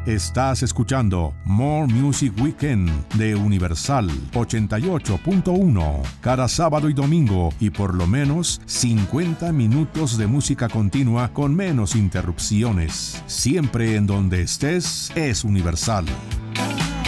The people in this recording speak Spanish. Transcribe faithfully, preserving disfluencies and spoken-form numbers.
Estás escuchando More Music Weekend de Universal ochenta y ocho punto uno. Cada sábado y domingo y por lo menos cincuenta minutos de música continua con menos interrupciones. Siempre en donde estés es Universal.